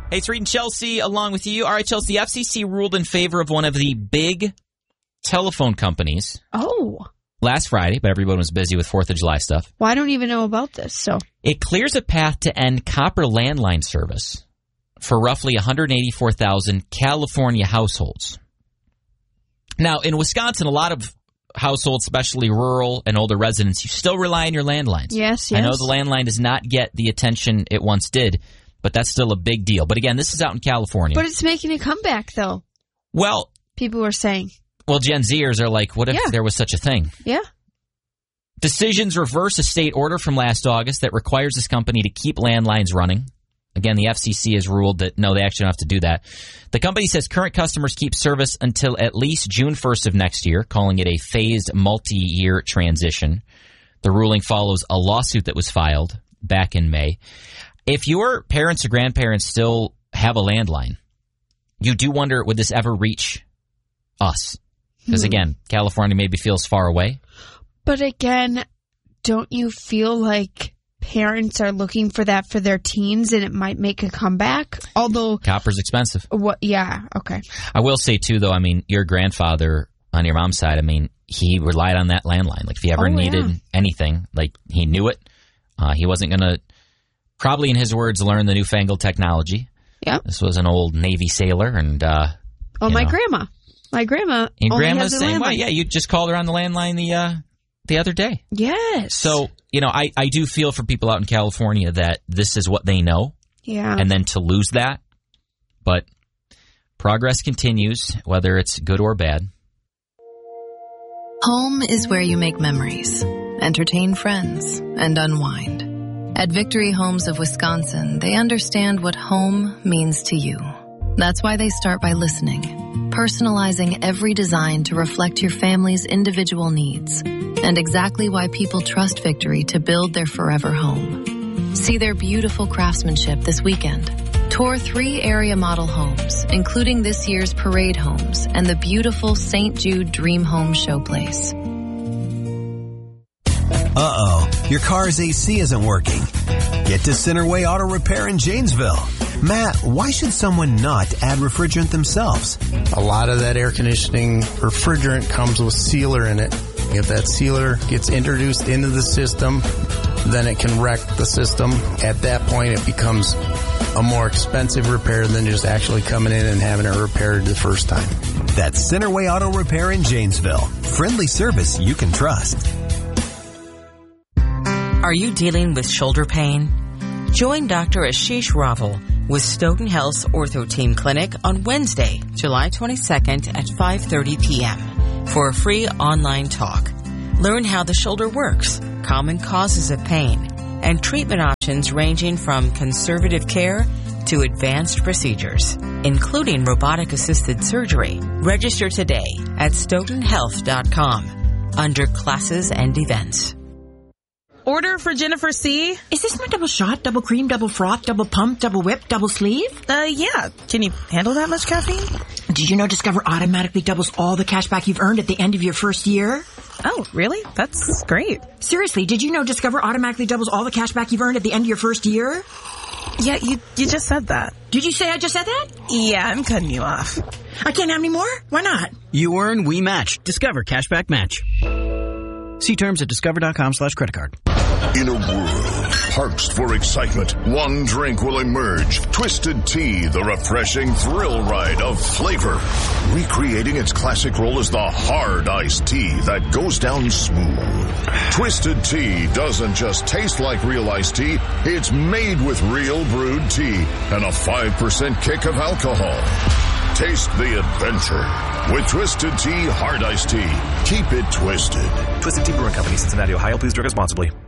Hey, it's Reed and Chelsea along with you. All right, Chelsea, the FCC ruled in favor of one of the big telephone companies. Oh. Last Friday, but everyone was busy with 4th of July stuff. Well, I don't even know about this, so. It clears a path to end copper landline service for roughly 184,000 California households. Now, in Wisconsin, a lot of households, especially rural and older residents, you still rely on your landlines. Yes. I know the landline does not get the attention it once did, but that's still a big deal. But again, this is out in California. But it's making a comeback, though. Well, people were saying. Well, Gen Zers are like, what if there was such a thing? Yeah. Decisions reverse a state order from last August that requires this company to keep landlines running. Again, the FCC has ruled that, no, they actually don't have to do that. The company says current customers keep service until at least June 1st of next year, calling it a phased multi-year transition. The ruling follows a lawsuit that was filed back in May. If your parents or grandparents still have a landline, you do wonder, would this ever reach us? Because, again, California maybe feels far away. But again, don't you feel like parents are looking for that for their teens and it might make a comeback? Although copper's expensive. What? Yeah. Okay. I will say, too, though, I mean, your grandfather on your mom's side, I mean, he relied on that landline. Like, if he ever needed anything, like, he knew it. He wasn't going to, probably in his words, learn the newfangled technology. Yeah. This was an old Navy sailor. And my grandma. My grandma. Your only grandma's has the a same landline. way. Yeah, you just called her on the landline the other day. Yes. So, I do feel for people out in California that this is what they know. Yeah. And then to lose that. But progress continues, whether it's good or bad. Home is where you make memories, entertain friends, and unwind. At Victory Homes of Wisconsin, they understand what home means to you. That's why they start by listening, personalizing every design to reflect your family's individual needs, and exactly why people trust Victory to build their forever home. See their beautiful craftsmanship this weekend. Tour 3 area model homes, including this year's Parade Homes and the beautiful St. Jude Dream Home Showplace. Uh-oh, your car's AC isn't working. Get to Centerway Auto Repair in Janesville. Matt, why should someone not add refrigerant themselves? A lot of that air conditioning refrigerant comes with sealer in it. If that sealer gets introduced into the system, then it can wreck the system. At that point, it becomes a more expensive repair than just actually coming in and having it repaired the first time. That's Centerway Auto Repair in Janesville. Friendly service you can trust. Are you dealing with shoulder pain? Join Dr. Ashish Raval with Stoughton Health's Ortho Team Clinic on Wednesday, July 22nd at 5:30 p.m. for a free online talk. Learn how the shoulder works, common causes of pain, and treatment options ranging from conservative care to advanced procedures, including robotic-assisted surgery. Register today at stoughtonhealth.com under classes and events. Order for Jennifer C. Is this my double shot, double cream, double froth, double pump, double whip, double sleeve? Yeah. Can you handle that much caffeine? Did you know Discover automatically doubles all the cash back you've earned at the end of your first year? Oh, really? That's great. Seriously, did you know Discover automatically doubles all the cash back you've earned at the end of your first year? Yeah, you just said that. Did you say I just said that? Yeah, I'm cutting you off. I can't have any more? Why not? You earn, we match. Discover Cashback Match. See terms at discover.com/creditcard. In a world parched for excitement, one drink will emerge. Twisted Tea, the refreshing thrill ride of flavor. Recreating its classic role as the hard iced tea that goes down smooth. Twisted Tea doesn't just taste like real iced tea, it's made with real brewed tea and a 5% kick of alcohol. Taste the adventure with Twisted Tea Hard Iced Tea. Keep it twisted. Twisted Tea Brewing Company, Cincinnati, Ohio. Please drink responsibly.